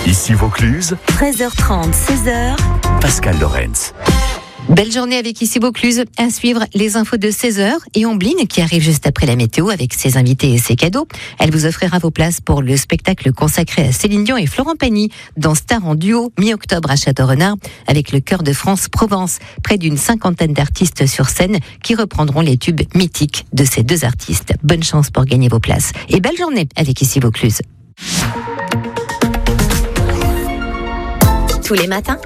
Ici Vaucluse, 13h30, 16h. Pascal Lorenz. Belle journée avec Ici Vaucluse. À suivre les infos de 16h et Ombline qui arrive juste après la météo avec ses invités et ses cadeaux. Elle vous offrira vos places pour le spectacle consacré à Céline Dion et Florent Pagny dans Star en duo mi-octobre à Château-Renard avec le Chœur de France Provence. Près d'une 50aine d'artistes sur scène qui reprendront les tubes mythiques de ces deux artistes. Bonne chance pour gagner vos places. Et belle journée avec Ici Vaucluse. Tous les matins,